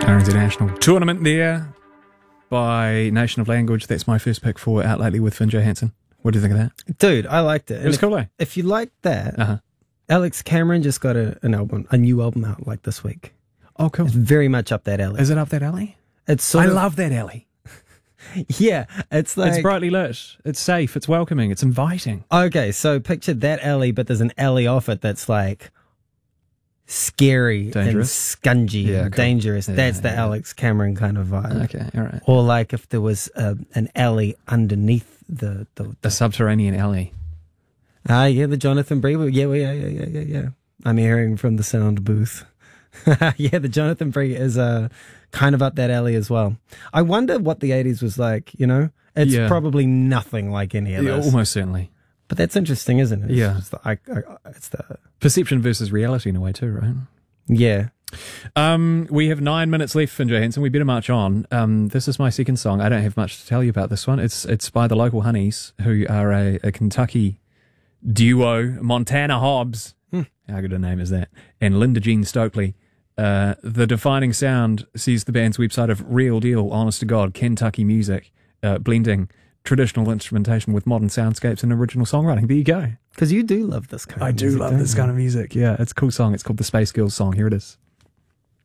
Currency National Tournament there by Nation of Language. That's my first pick for Out Lately with Finn Johansson. What do you think of that? Dude, I liked it. It was cool, eh? If you like that, Alex Cameron just got a new album out like this week. Oh, cool. It's very much up that alley. Is it up that alley? It's I love that alley. Yeah, it's like... It's brightly lit. It's safe. It's welcoming. It's inviting. Okay, so picture that alley, but there's an alley off it that's like scary Dangerous? and scungy and cool. dangerous. That's the Alex Cameron kind of vibe. Okay, all right. Or like if there was an alley underneath the subterranean alley. Yeah, the Jonathan Bree. Yeah. I'm hearing from the sound booth. Yeah, the Jonathan Bree is kind of up that alley as well. I wonder what the 80s was like, you know? It's probably nothing like any of this. Almost certainly. But that's interesting, isn't it? It's It's the perception versus reality in a way too, right? Yeah. We have 9 minutes left, Finn Johansson. We better march on. This is my second song. I don't have much to tell you about this one. It's by the local Honeys, who are a Kentucky duo, Montana Hobbs. How good a name is that? And Linda Jean Stokely. The defining sound sees the band's website of real deal, honest to God, Kentucky music, blending traditional instrumentation with modern soundscapes and original songwriting. There you go. Because you do love this kind of music. I do love this kind of music. Yeah, it's a cool song. It's called the Space Girls song. Here it is.